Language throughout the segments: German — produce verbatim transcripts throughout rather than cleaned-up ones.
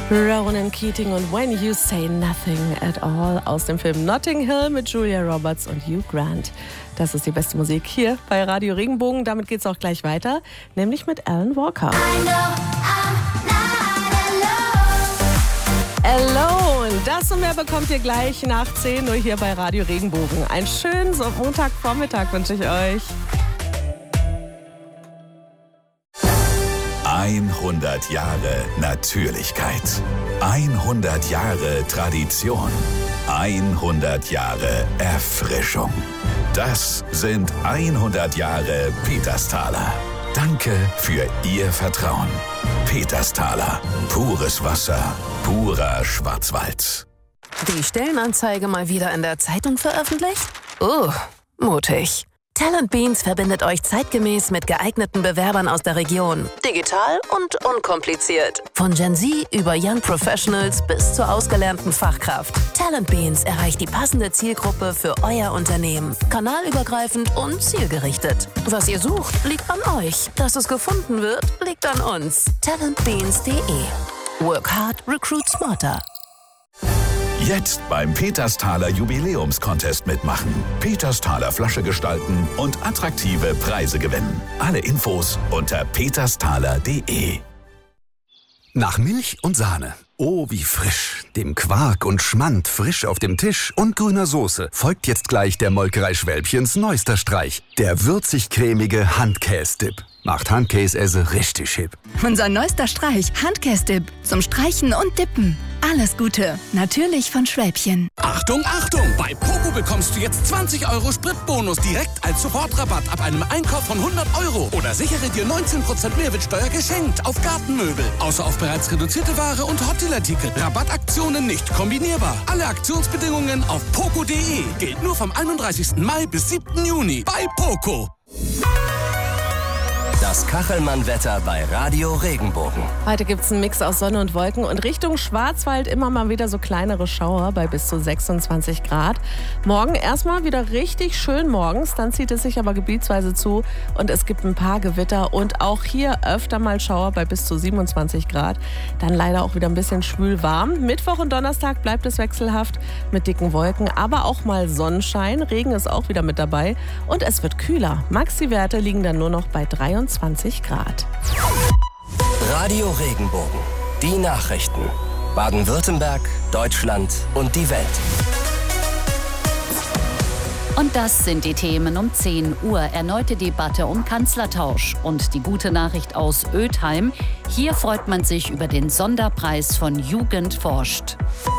Ronan Keating und When You Say Nothing at All aus dem Film Notting Hill mit Julia Roberts und Hugh Grant. Das ist die beste Musik hier bei Radio Regenbogen. Damit geht's auch gleich weiter, nämlich mit Alan Walker. I know I'm not alone. Alone, das und mehr bekommt ihr gleich nach zehn Uhr hier bei Radio Regenbogen. Einen schönen Montagvormittag wünsche ich euch. hundert Jahre Natürlichkeit. hundert Jahre Tradition. hundert Jahre Erfrischung. Das sind hundert Jahre Petersthaler. Danke für Ihr Vertrauen. Petersthaler. Pures Wasser. Purer Schwarzwald. Die Stellenanzeige mal wieder in der Zeitung veröffentlicht? Oh, mutig. Talent Beans verbindet euch zeitgemäß mit geeigneten Bewerbern aus der Region. Digital und unkompliziert. Von Gen Z über Young Professionals bis zur ausgelernten Fachkraft. Talent Beans erreicht die passende Zielgruppe für euer Unternehmen. Kanalübergreifend und zielgerichtet. Was ihr sucht, liegt an euch. Dass es gefunden wird, liegt an uns. talentbeans punkt de. Work hard, recruit smarter. Jetzt beim Petersthaler Jubiläumscontest mitmachen. Petersthaler Flasche gestalten und attraktive Preise gewinnen. Alle Infos unter petersthaler punkt de. Nach Milch und Sahne. Oh, wie frisch. Dem Quark und Schmand frisch auf dem Tisch und grüner Soße folgt jetzt gleich der Molkerei Schwälbchens neuester Streich. Der würzig-cremige Handkäse-Dip. Macht Handkäse richtig hip. Unser neuester Streich, Handkäse-Dip. Zum Streichen und Dippen. Alles Gute, natürlich von Schwäbchen. Achtung, Achtung! Bei Poco bekommst du jetzt zwanzig Euro Spritbonus direkt als Sofortrabatt ab einem Einkauf von hundert Euro. Oder sichere dir neunzehn Prozent Mehrwertsteuer geschenkt auf Gartenmöbel. Außer auf bereits reduzierte Ware und Hotelartikel. Rabattaktionen nicht kombinierbar. Alle Aktionsbedingungen auf poco punkt de. Gilt nur vom einunddreißigsten Mai bis siebten Juni bei Poco. Das Kachelmann-Wetter bei Radio Regenbogen. Heute gibt es einen Mix aus Sonne und Wolken und Richtung Schwarzwald immer mal wieder so kleinere Schauer bei bis zu sechsundzwanzig Grad. Morgen erstmal wieder richtig schön morgens, dann zieht es sich aber gebietsweise zu und es gibt ein paar Gewitter und auch hier öfter mal Schauer bei bis zu siebenundzwanzig Grad. Dann leider auch wieder ein bisschen schwül warm. Mittwoch und Donnerstag bleibt es wechselhaft mit dicken Wolken, aber auch mal Sonnenschein. Regen ist auch wieder mit dabei und es wird kühler. Maxi-Werte liegen dann nur noch bei dreiundzwanzig Grad. Radio Regenbogen. Die Nachrichten. Baden-Württemberg, Deutschland und die Welt. Und das sind die Themen um zehn Uhr. Erneute Debatte um Kanzlertausch. Und die gute Nachricht aus Ötheim. Hier freut man sich über den Sonderpreis von Jugend forscht.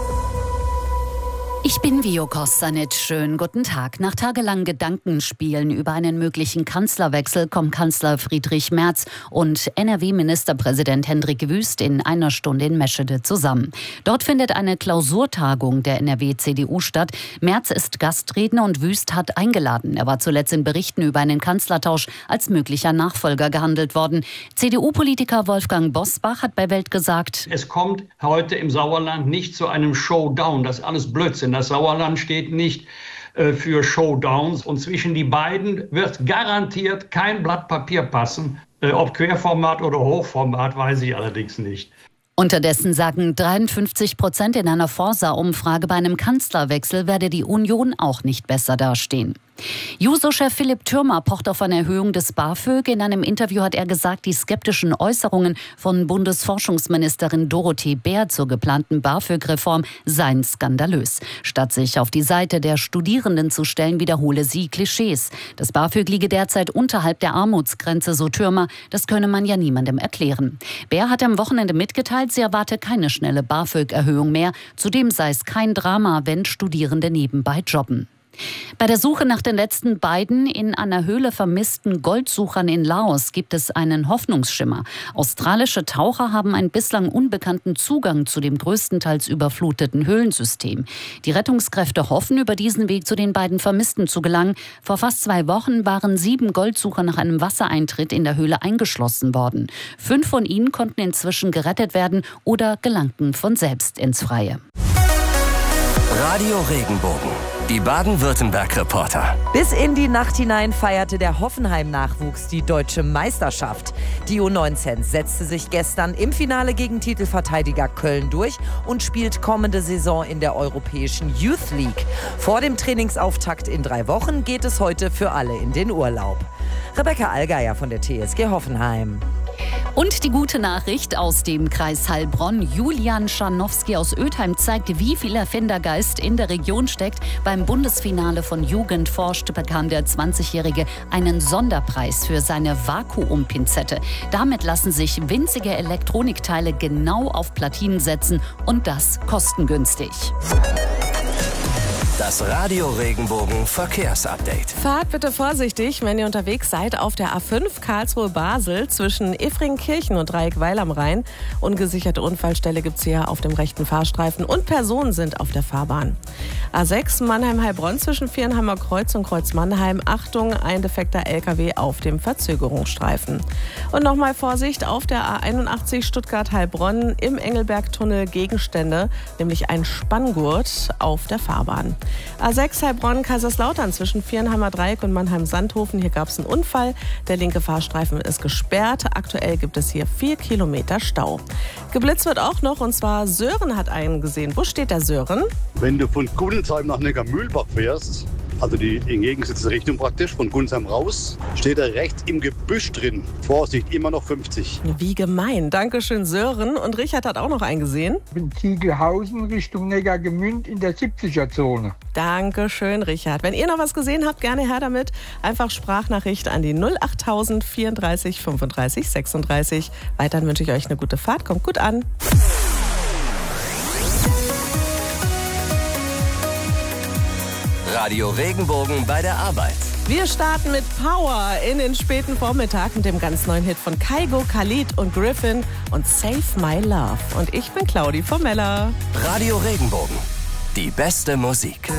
Ich bin Vio Kostanic. Schönen guten Tag. Nach tagelangen Gedankenspielen über einen möglichen Kanzlerwechsel kommen Kanzler Friedrich Merz und N R W-Ministerpräsident Hendrik Wüst in einer Stunde in Meschede zusammen. Dort findet eine Klausurtagung der N R W-C D U statt. Merz ist Gastredner und Wüst hat eingeladen. Er war zuletzt in Berichten über einen Kanzlertausch als möglicher Nachfolger gehandelt worden. C D U-Politiker Wolfgang Bosbach hat bei Welt gesagt: Es kommt heute im Sauerland nicht zu einem Showdown. Das ist alles Blödsinn. Das Sauerland steht nicht äh, für Showdowns. Und zwischen die beiden wird garantiert kein Blatt Papier passen. Äh, ob Querformat oder Hochformat, weiß ich allerdings nicht. Unterdessen sagen dreiundfünfzig Prozent in einer Forsa-Umfrage, bei einem Kanzlerwechsel werde die Union auch nicht besser dastehen. Juso-Chef Philipp Thürmer pocht auf eine Erhöhung des BAföG. In einem Interview hat er gesagt, die skeptischen Äußerungen von Bundesforschungsministerin Dorothee Bär zur geplanten BAföG-Reform seien skandalös. Statt sich auf die Seite der Studierenden zu stellen, wiederhole sie Klischees. Das BAföG liege derzeit unterhalb der Armutsgrenze, so Thürmer. Das könne man ja niemandem erklären. Bär hat am Wochenende mitgeteilt, sie erwarte keine schnelle BAföG-Erhöhung mehr. Zudem sei es kein Drama, wenn Studierende nebenbei jobben. Bei der Suche nach den letzten beiden in einer Höhle vermissten Goldsuchern in Laos gibt es einen Hoffnungsschimmer. Australische Taucher haben einen bislang unbekannten Zugang zu dem größtenteils überfluteten Höhlensystem. Die Rettungskräfte hoffen, über diesen Weg zu den beiden Vermissten zu gelangen. Vor fast zwei Wochen waren sieben Goldsucher nach einem Wassereintritt in der Höhle eingeschlossen worden. Fünf von ihnen konnten inzwischen gerettet werden oder gelangten von selbst ins Freie. Radio Regenbogen. Die Baden-Württemberg-Reporter. Bis in die Nacht hinein feierte der Hoffenheim-Nachwuchs die deutsche Meisterschaft. Die U neunzehn setzte sich gestern im Finale gegen Titelverteidiger Köln durch und spielt kommende Saison in der Europäischen Youth League. Vor dem Trainingsauftakt in drei Wochen geht es heute für alle in den Urlaub. Rebecca Allgeier von der T S G Hoffenheim. Und die gute Nachricht aus dem Kreis Heilbronn. Julian Scharnowski aus Ötheim zeigt, wie viel Erfindergeist in der Region steckt. Beim Bundesfinale von Jugend forscht bekam der zwanzigjährige einen Sonderpreis für seine Vakuumpinzette. Damit lassen sich winzige Elektronikteile genau auf Platinen setzen und das kostengünstig. Das Radio Regenbogen Verkehrsupdate. Fahrt bitte vorsichtig, wenn ihr unterwegs seid auf der A fünf Karlsruhe-Basel zwischen Efringkirchen und Dreieckweil am Rhein. Ungesicherte Unfallstelle gibt es hier auf dem rechten Fahrstreifen und Personen sind auf der Fahrbahn. A sechs Mannheim-Heilbronn zwischen Vierenheimer Kreuz und Kreuz Mannheim. Achtung, ein defekter L K W auf dem Verzögerungsstreifen. Und nochmal Vorsicht auf der A einundachtzig Stuttgart-Heilbronn im Engelbergtunnel Gegenstände, nämlich ein Spanngurt auf der Fahrbahn. A sechs Heilbronn Kaiserslautern zwischen Vierenheimer Dreieck und Mannheim-Sandhofen. Hier gab es einen Unfall. Der linke Fahrstreifen ist gesperrt. Aktuell gibt es hier vier Kilometer Stau. Geblitzt wird auch noch und zwar Sören hat einen gesehen. Wo steht der Sören? Wenn du von Gundelsheim nach Neckarmühlbach fährst, also die entgegengesetzte Richtung praktisch, von Gundelsheim raus, steht er rechts im Gebüsch drin. Vorsicht, immer noch fünfzig. Wie gemein. Dankeschön, Sören. Und Richard hat auch noch einen gesehen. In Ziegelhausen Richtung Neckargemünd in der siebziger-Zone. Dankeschön, Richard. Wenn ihr noch was gesehen habt, gerne her damit. Einfach Sprachnachricht an die null acht null null drei vier fünf drei sechs drei. Weiterhin wünsche ich euch eine gute Fahrt. Kommt gut an. Radio Regenbogen bei der Arbeit. Wir starten mit Power in den späten Vormittag mit dem ganz neuen Hit von Kygo, Khalid und Griffin und Save My Love. Und ich bin Claudi Formeller. Radio Regenbogen. Die beste Musik.